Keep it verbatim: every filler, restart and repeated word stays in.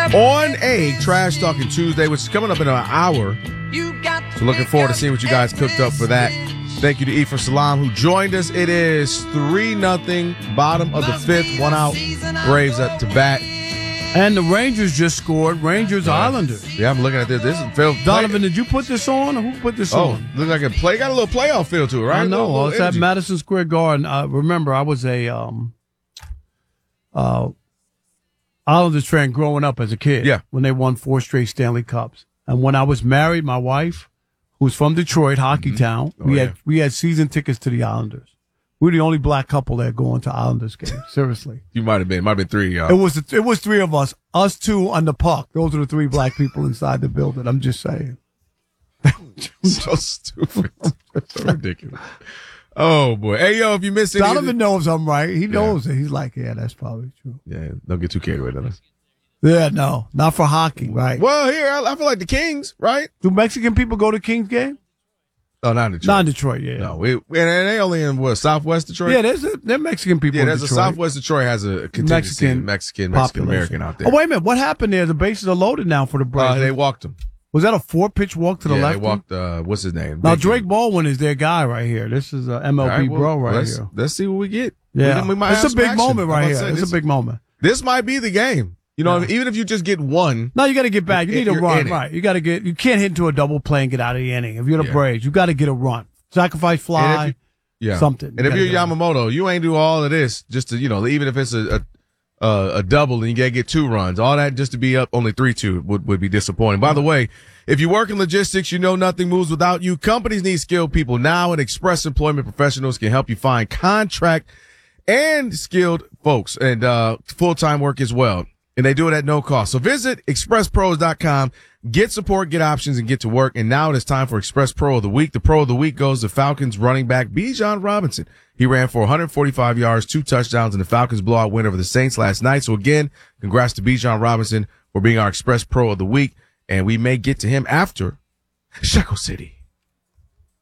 on a Trash Talking Tuesday, which is coming up in an hour. So looking forward to seeing what you guys cooked up for that. Thank you to Ephraim Salam, who joined us. It is three nothing, bottom of the fifth, one out. Braves up to bat. And the Rangers just scored. Rangers yeah. Islanders. Yeah, I'm looking at this. This is Phil. Donovan, did you put this on, or who put this oh, on? Look like a play. Got a little playoff feel to it, right? I know. Little, little it's at Madison Square Garden. Uh, remember, I was a um, uh, Islanders fan growing up as a kid. Yeah. When they won four straight Stanley Cups, and when I was married, my wife, who's from Detroit, Hockey mm-hmm. Town, oh, we yeah. had we had season tickets to the Islanders. We were the only black couple that going to Islanders games. Seriously, you might have been. Might have been three. Y'all. It was it was three of us. Us two on the puck. Those are the three black people inside the building. I'm just saying. So stupid. So ridiculous. Oh boy. Hey yo, if you missed it, Donovan knows I'm right. He knows yeah. it. He's like, yeah, that's probably true. Yeah, don't get too carried away with us. Yeah, no, not for hockey, right? Well, here I, I feel like the Kings, right? Do Mexican people go to Kings game? Oh, not in Detroit. Not in Detroit, yeah. No, we, and they only in what, Southwest Detroit? Yeah, there's a, there Mexican people yeah, in there's Detroit. a Southwest Detroit has a contingency Mexican, Mexican, Mexican American out there. Oh, wait a minute. What happened there? The bases are loaded now for the Braves. Uh, they walked him. Was that a four-pitch walk to the yeah, left? they walked, uh, what's his name? Now, Big Drake dude. Baldwin is their guy right here. This is a M L B right, well, bro right let's, here. Let's see what we get. Yeah. We, we might it's a big action. moment right here. Say, it's this, a big moment. This might be the game. You know, yeah. even if you just get one. No, you got to get back. You need a run, right? You got to get. You can't hit into a double play and get out of the inning. If you're the yeah. Braves, you got to get a run. Sacrifice fly, you, yeah. something. And you if you're Yamamoto, you ain't do all of this just to, you know, even if it's a a, a, a double and you got to get two runs, all that just to be up only three two would, would be disappointing. By the way, if you work in logistics, you know nothing moves without you. Companies need skilled people now, and Express Employment Professionals can help you find contract and skilled folks and uh full-time work as well. And they do it at no cost. So visit express pros dot com, get support, get options, and get to work. And now it is time for Express Pro of the Week. The Pro of the Week goes to Falcons running back Bijan Robinson. He ran for one hundred forty-five yards, two touchdowns, and the Falcons blowout win over the Saints last night. So again, congrats to Bijan Robinson for being our Express Pro of the Week. And we may get to him after Shekel City.